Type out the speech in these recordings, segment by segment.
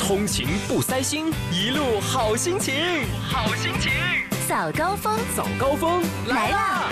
通勤不塞心，一路好心情，好心情。 早高峰， 早高峰来啦！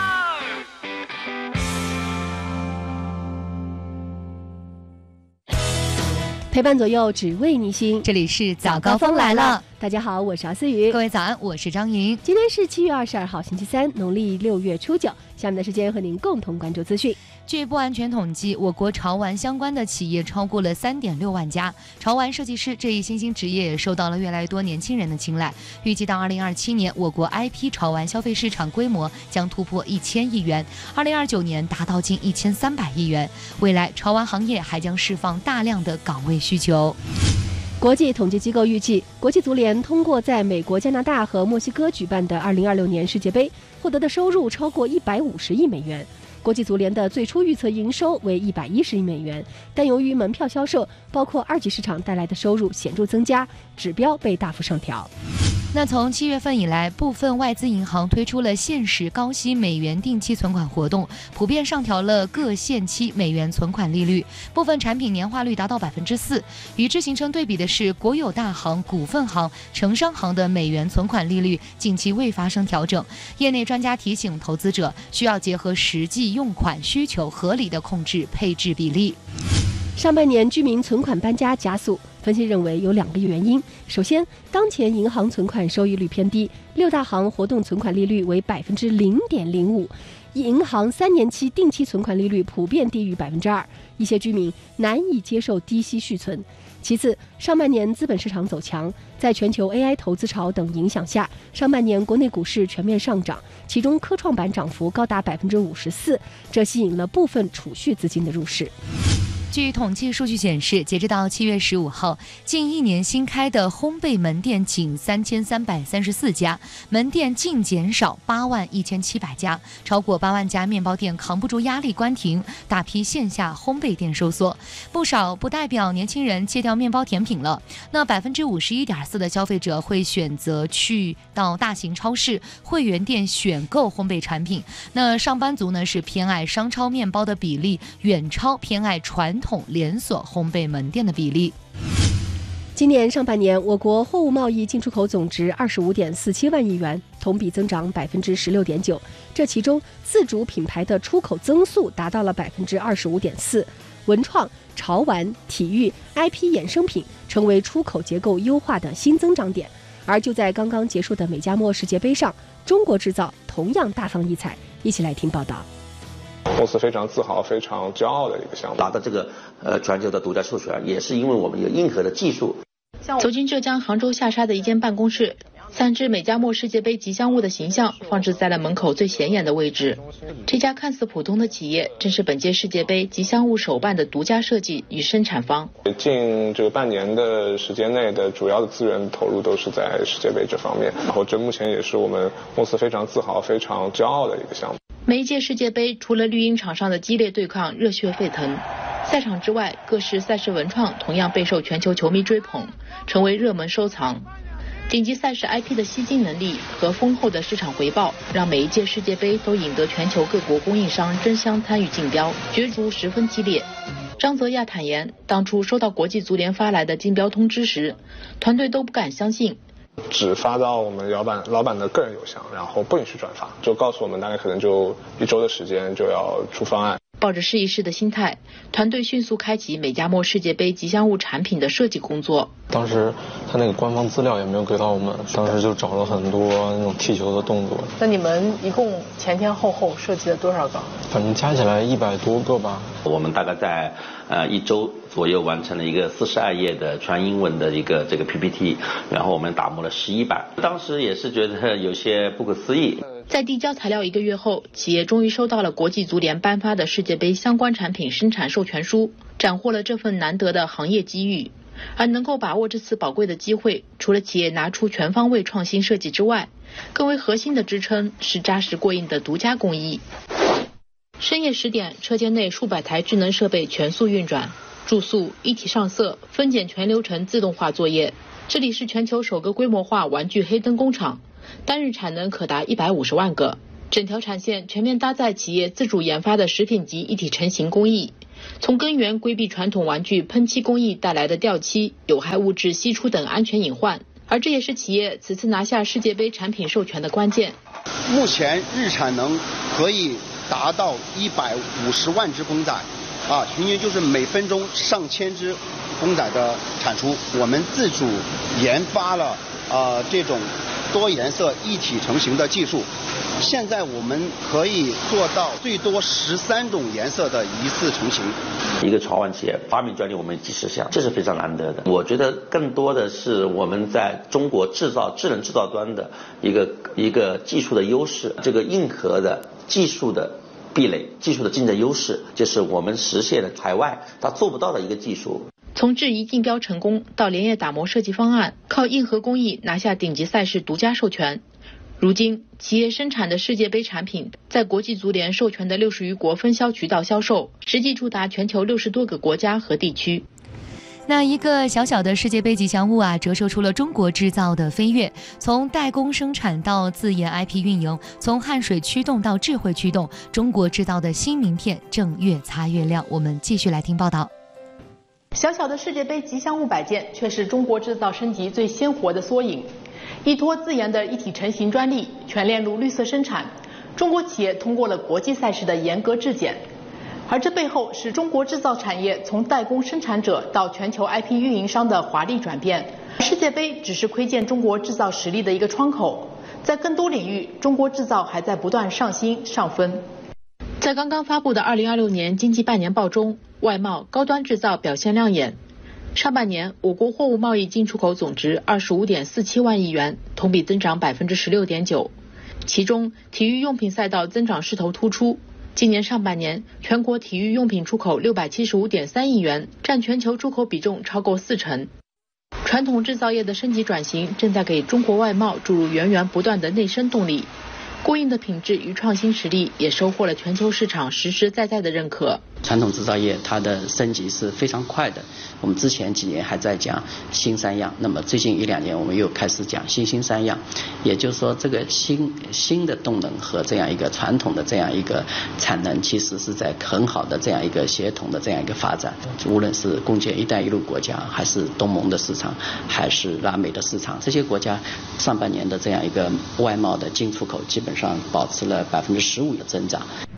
陪伴左右，只为你心。 这里是早高峰来了。 大家好，我是姚思雨。 各位早安，我是张莹。 今天是7月22号，星期三，农历6月初9。下面的时间和您共同关注资讯。 据不完全统计，我国潮玩相关的企业超过了3.6万家。潮玩设计师这一新兴职业也受到了越来越多年轻人的青睐。预计到2027年，我国 IP 潮玩消费市场规模将突破1000亿元，2029年达到近1300亿元。未来潮玩行业还将释放大量的岗位需求。 国际统计机构预计，国际足联通过在美国、加拿大和墨西哥举办的2026年世界杯获得的收入超过150亿美元。国际足联的最初预测营收为110亿美元，但由于门票销售包括二级市场带来的收入显著增加，指标被大幅上调。 那从7月份以来，部分外资银行推出了限时高息美元定期存款活动，普遍上调了各限期美元存款利率，部分产品年化率达到4%。与之形成对比的是，国有大行、股份行、城商行的美元存款利率近期未发生调整。业内专家提醒投资者，需要结合实际用款需求，合理的控制配置比例。 上半年居民存款搬家加速，分析认为有2个原因。首先，当前银行存款收益率偏低，6大行活动存款利率为0.05%，银行3年期定期存款利率普遍低于2%，一些居民难以接受低息续存。其次，上半年资本市场走强，在全球 AI 投资潮等影响下，上半年国内股市全面上涨，其中科创板涨幅高达54%，这吸引了部分储蓄资金的入市。 据统计数据显示，截止到7月15号，近1年新开的烘焙门店仅3334家，门店净减少81700家，超过8万家面包店扛不住压力关停，大批线下烘焙店收缩。不少不代表年轻人戒掉面包甜品了，那51.4%的消费者会选择去到大型超市、会员店选购烘焙产品。那上班族呢是偏爱商超面包的比例，远超偏爱传统连锁烘焙门店的比例。 今年上半年，我国货物贸易进出口总值25.47万亿元，同比增长16.9%。这其中，自主品牌的出口增速达到了25.4%，文创、潮玩、体育、IP 衍生品成为出口结构优化的新增长点。而就在刚刚结束的美加墨世界杯上，中国制造同样大放异彩。一起来听报道。 公司非常自豪、非常骄傲的一个项目， 拿到这个全球的独家授权，也是因为我们有硬核的技术。 走进浙江杭州下沙的一间办公室，3只美加墨世界杯吉祥物的形象放置在了门口最显眼的位置。这家看似普通的企业，正是本届世界杯吉祥物手办的独家设计与生产方。 近这个半年的时间内的主要的资源投入都是在世界杯这方面，然后这目前也是我们公司非常自豪、非常骄傲的一个项目。 每一届世界杯，除了绿茵场上的激烈对抗热血沸腾，赛场之外，各式赛事文创同样备受全球球迷追捧，成为热门收藏。顶级赛事 IP 的吸金能力和丰厚的市场回报，让每一届世界杯都引得全球各国供应商争相参与竞标，角逐十分激烈。张泽亚坦言，当初收到国际足联发来的竞标通知时，团队都不敢相信。 只发到我们老板的个人邮箱，然后不允许转发，就告诉我们大概可能就1周的时间就要出方案。 抱着试一试的心态，团队迅速开启美加墨世界杯吉祥物产品的设计工作。 当时他那个官方资料也没有给到我们，当时就找了很多那种踢球的动作。 那你们一共前前后后设计了多少个？ 反正加起来100多个吧。 我们大概在1周左右完成了一个42页的全英文的一个这个 PPT， 然后我们打磨了11版。当时也是觉得有些不可思议。 在递交材料1个月后，企业终于收到了国际足联颁发的世界杯相关产品生产授权书，斩获了这份难得的行业机遇。而能够把握这次宝贵的机会，除了企业拿出全方位创新设计之外，更为核心的支撑是扎实过硬的独家工艺。深夜10点，车间内数百台智能设备全速运转，注塑、一体上色、分拣全流程自动化作业。这里是全球首个规模化玩具黑灯工厂，单日产能可达150万个。整条产线全面搭载企业自主研发的食品级一体成型工艺， 从根源规避传统玩具喷漆工艺带来的掉漆、有害物质析出等安全隐患，而这也是企业此次拿下世界杯产品授权的关键。 目前日产能可以达到150万只公仔，平均就是每分钟上千只公仔的产出。我们自主研发了这种多颜色一体成型的技术，现在我们可以做到最多13种颜色的一次成型。 一个创办企业发明专利我们几十项，这是非常难得的。我觉得更多的是我们在中国智能制造端的一个技术的优势，这个硬核的技术的壁垒、技术的竞争优势，就是我们实现了海外它做不到的一个技术。 从质疑竞标成功到连夜打磨设计方案，靠硬核工艺拿下顶级赛事独家授权。如今，企业生产的世界杯产品在国际足联授权的60余国分销渠道销售，实际触达全球60多个国家和地区。 那一个小小的世界杯吉祥物啊，折射出了中国制造的飞跃。从代工生产到自研 IP 运营，从汗水驱动到智慧驱动，中国制造的新名片正越擦越亮。我们继续来听报道。 小小的世界杯吉祥物摆件，却是中国制造升级最鲜活的缩影。依托自研的一体成型专利，全链路绿色生产，中国企业通过了国际赛事的严格质检。而这背后是中国制造产业从代工生产者到全球 IP 运营商的华丽转变。世界杯只是窥见中国制造实力的一个窗口，在更多领域，中国制造还在不断上新上分。 在刚刚发布的2026年经济半年报中，外贸高端制造表现亮眼。上半年，我国货物贸易进出口总值25.47万亿元，同比增长16.9%。其中，体育用品赛道增长势头突出。今年上半年，全国体育用品出口675.3亿元，占全球出口比重超过40%。传统制造业的升级转型正在给中国外贸注入源源不断的内生动力。供应的品质与创新实力也收获了全球市场实实在在的认可。 传统制造业它的升级是非常快的，我们之前几年还在讲新三样，那么最近1-2年我们又开始讲新三样，也就是说这个新的动能和这样一个传统的这样一个产能，其实是在很好的这样一个协同的这样一个发展。无论是攻坚一带一路国家，还是东盟的市场，还是拉美的市场，这些国家上半年的这样一个外贸的进出口基本上保持了15%的增长。